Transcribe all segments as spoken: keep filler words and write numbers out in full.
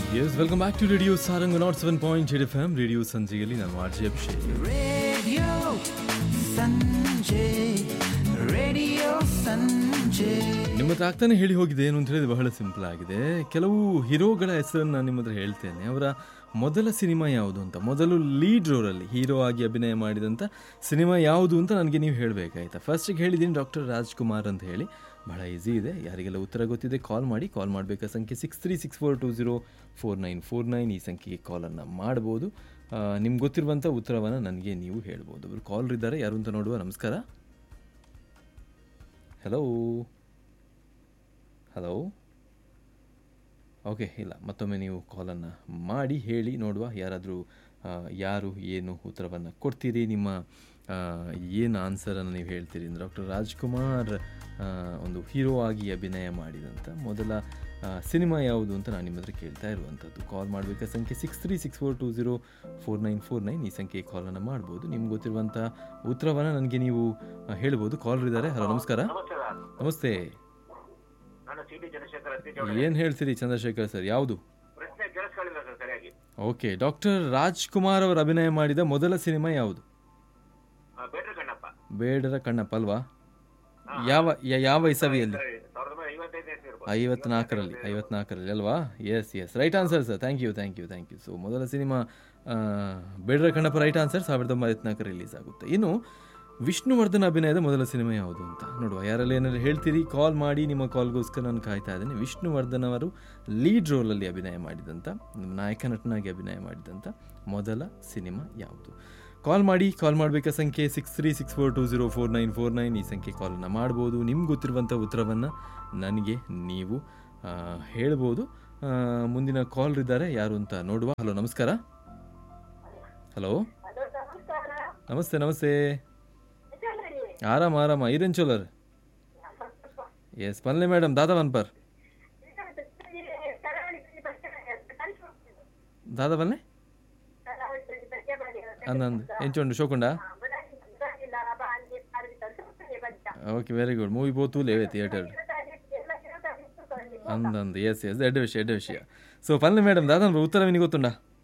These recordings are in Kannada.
Yes, welcome back to Radio Sarang one oh seven point eight F M. Radio ಸಂಜೆಯಲ್ಲಿ ನಾನು ಆರ್ ಜೆ ಅಭಿಷೇಕ್. Radio ಸಂಜೆ ರೇಡಿಯೋ ಸಂಜೆ ನಿಮ್ಮ ಹತ್ರ ಆಗ್ತಾನೆ ಹೇಳಿ ಹೋಗಿದೆ ಏನು ಅಂತ ಹೇಳಿದ್ರೆ ಬಹಳ ಸಿಂಪಲ್ ಆಗಿದೆ. ಕೆಲವು ಹೀರೋಗಳ ಹೆಸರನ್ನು ನಾನು ನಿಮ್ಮ ಹತ್ರ ಹೇಳ್ತೇನೆ. ಅವರ ಮೊದಲ ಸಿನಿಮಾ ಯಾವುದು ಅಂತ, ಮೊದಲು ಲೀಡ್ ರೋಲಲ್ಲಿ ಹೀರೋ ಆಗಿ ಅಭಿನಯ ಮಾಡಿದಂಥ ಸಿನಿಮಾ ಯಾವುದು ಅಂತ ನನಗೆ ನೀವು ಹೇಳಬೇಕಾಯ್ತಾ. ಫಸ್ಟಿಗೆ ಹೇಳಿದ್ದೀನಿ ಡಾಕ್ಟರ್ ರಾಜ್ಕುಮಾರ್ ಅಂತ ಹೇಳಿ. ಬಹಳ ಈಸಿ ಇದೆ, ಯಾರಿಗೆಲ್ಲ ಉತ್ತರ ಗೊತ್ತಿದೆ ಕಾಲ್ ಮಾಡಿ. ಕಾಲ್ ಮಾಡಬೇಕಾ ಸಂಖ್ಯೆ six three six four to zero four nine four nine. ಈ ಸಂಖ್ಯೆಗೆ ಕಾಲನ್ನು ಮಾಡ್ಬೋದು. ನಿಮ್ಗೆ ಗೊತ್ತಿರುವಂಥ ಉತ್ತರವನ್ನು ನನಗೆ ನೀವು ಹೇಳ್ಬೋದು. ಅವರು ಕಾಲ್ ಇದ್ದಾರೆ, ಯಾರು ಅಂತ ನೋಡುವ. ನಮಸ್ಕಾರ. ಹಲೋ ಹಲೋ ಓಕೆ, ಇಲ್ಲ, ಮತ್ತೊಮ್ಮೆ ನೀವು ಕಾಲನ್ನು ಮಾಡಿ ಹೇಳಿ ನೋಡುವ. ಯಾರಾದರೂ ಯಾರು ಏನು ಉತ್ತರವನ್ನು ಕೊಡ್ತೀರಿ, ನಿಮ್ಮ ಏನು ಆನ್ಸರನ್ನು ನೀವು ಹೇಳ್ತೀರಿ. ಡಾಕ್ಟರ್ ರಾಜ್ಕುಮಾರ್ ಒಂದು ಹೀರೋ ಆಗಿ ಅಭಿನಯ ಮಾಡಿದಂಥ ಮೊದಲ ಸಿನಿಮಾ ಯಾವುದು ಅಂತ ನಾನು ನಿಮ್ಮ ಹತ್ರ ಕೇಳ್ತಾ ಇರುವಂಥದ್ದು. ಕಾಲ್ ಮಾಡಬೇಕಾ ಸಂಖ್ಯೆ six three six four to zero four nine four nine. ಈ ಸಂಖ್ಯೆಗೆ ಕಾಲನ್ನು ಮಾಡ್ಬೋದು. ನಿಮ್ಗೆ ಗೊತ್ತಿರುವಂಥ ಉತ್ತರವನ್ನು ನನಗೆ ನೀವು ಹೇಳ್ಬೋದು. ಕಾಲರ್ ಇದ್ದಾರೆ. ಹಲೋ, ನಮಸ್ಕಾರ. ನಮಸ್ತೆ. ಏನು ಹೇಳ್ತೀರಿ ಚಂದ್ರಶೇಖರ್ ಸರ್, ಯಾವುದು? ಓಕೆ, ಡಾಕ್ಟರ್ ರಾಜ್ಕುಮಾರ್ ಅವರು ಅಭಿನಯ ಮಾಡಿದ ಮೊದಲ ಸಿನಿಮಾ ಯಾವುದು? ಬೇಡರ ಕಣ್ಣಪ್ಪ ಅಲ್ವಾ? ಯಾವ ಯಾವ ಇಸವಿಯಲ್ಲಿ? ಐವತ್ನಾಲ್ಕರಲ್ಲಿ ಐವತ್ನಾಲ್ಕರಲ್ಲಿ ಅಲ್ವಾ? S S, right answer sir. Thank you thank you thank you. So ಮೊದಲ ಸಿನಿಮಾ ಬೇಡರ ಕಣ್ಣಪ್ಪ, ರೈಟ್ ಆನ್ಸರ್. ಸಾವಿರದ ಒಂಬೈನೂರ ಐವತ್ನಾಲ್ಕರಲ್ಲಿ ರಿಲೀಸ್ ಆಗುತ್ತೆ. ಇನ್ನು ವಿಷ್ಣುವರ್ಧನ್ ಅಭಿನಯದ ಮೊದಲ ಸಿನಿಮಾ ಯಾವುದು ಅಂತ ನೋಡುವ. ಯಾರಲ್ಲಿ ಏನಾದ್ರು ಹೇಳ್ತೀರಿ ಕಾಲ್ ಮಾಡಿ. ನಿಮ್ಮ ಕಾಲ್ಗೋಸ್ಕರ ನಾನು ಕಾಯ್ತಾ ಇದ್ದೇನೆ. ವಿಷ್ಣುವರ್ಧನ್ ಅವರು ಲೀಡ್ ರೋಲಲ್ಲಿ ಅಭಿನಯ ಮಾಡಿದಂಥ, ನಾಯಕ ನಟನಾಗಿ ಅಭಿನಯ ಮಾಡಿದಂಥ ಮೊದಲ ಸಿನಿಮಾ ಯಾವುದು? ಕಾಲ್ ಮಾಡಿ. ಕಾಲ್ ಮಾಡಬೇಕಾ ಸಂಖ್ಯೆ six three six four to zero four nine four nine. ಈ ಸಂಖ್ಯೆ ಕಾಲನ್ನು ಮಾಡ್ಬೋದು. ನಿಮ್ಗೆ ಗೊತ್ತಿರುವಂಥ ಉತ್ತರವನ್ನು ನನಗೆ ನೀವು ಹೇಳ್ಬೋದು. ಮುಂದಿನ ಕಾಲ್ ಇದ್ದಾರೆ, ಯಾರು ಅಂತ ನೋಡುವ. ಹಲೋ, ನಮಸ್ಕಾರ. ಹಲೋ, ನಮಸ್ತೆ ನಮಸ್ತೆ. ಆರಾಮ ಆರಾಮ ಇರೇನ್ ಚೋಲರ್. ಎಸ್ ಪನ್ಲೆ ಮೇಡಮ್, ದಾದಾ ಒನ್ ಪರ್ ದಾದಾ ಬನ್ನೆ ಅಂದಂದು ಎಂಚುಂಡು ಶೋಕುಂಡ. Okay, very good. Movie both ಲೇವೆ theatre ಅಂದಂದು. S S, ಎಡ್ಡ ವಿಷಯ ಎಡ್ಡ ವಿಷಯ. ಸೊ ಪನ್ಲೆ ಮೇಡಮ್, ದಾದಾ ಉತ್ತರ ವಿನಿ ಗೊತ್ತುಂಡ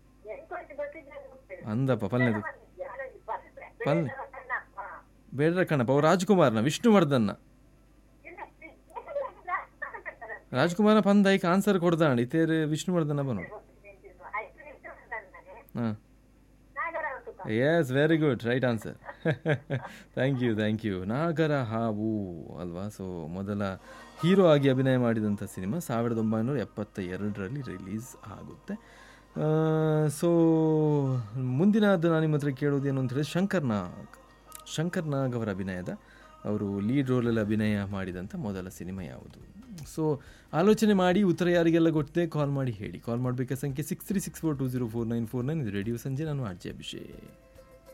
ಅಂದಪ್ಪ ಪಲ್ನೆದು ಪಲ್ಲೆ ಬೇಡ್ರ ಕಣ್ಣಪ್ಪ. ಅವ್ರು ರಾಜ್ಕುಮಾರ್ನ ವಿಷ್ಣುವರ್ಧನ್ನ ರಾಜ್ಕುಮಾರ್ನ ಪಂದೈಕ್ ಆನ್ಸರ್ ಕೊಡ್ದಾಂಡಿ ತೇರೆ ವಿಷ್ಣುವರ್ಧನ ಬನು. ಹಾಂ, S, very good, right answer. Thank you thank you. ನಾಗರ ಹಾವು ಅಲ್ವಾ? ಸೊ ಮೊದಲ ಹೀರೋ ಆಗಿ ಅಭಿನಯ ಮಾಡಿದಂಥ ಸಿನಿಮಾ ಸಾವಿರದ ಒಂಬೈನೂರ ಎಪ್ಪತ್ತ ಎರಡರಲ್ಲಿ ರಿಲೀಸ್ ಆಗುತ್ತೆ. ಸೊ ಮುಂದಿನದು ನಾನು ನಿಮ್ಮ ಹತ್ರ ಕೇಳೋದೇನು ಅಂತ ಹೇಳಿದ್ರೆ ಶಂಕರ್ ನಾಗ್ ಶಂಕರ್ ನಾಗ್ ಅವರ ಅಭಿನಯದ, ಅವರು ಲೀಡ್ ರೋಲಲ್ಲಿ ಅಭಿನಯ ಮಾಡಿದಂಥ ಮೊದಲ ಸಿನಿಮಾ ಯಾವುದು? ಸೊ ಆಲೋಚನೆ ಮಾಡಿ. ಉತ್ತರ ಯಾರಿಗೆಲ್ಲ ಗೊತ್ತಿದೆ ಕಾಲ್ ಮಾಡಿ ಹೇಳಿ. ಕಾಲ್ ಮಾಡಬೇಕಾದ ಸಂಖ್ಯೆ six three six four to zero four nine four nine. ಇದು ರೇಡಿಯೋ ಸಂಜೆ, ನಾನು ಆರ್ ಜೆ ಅಭಿಷೇಕ್.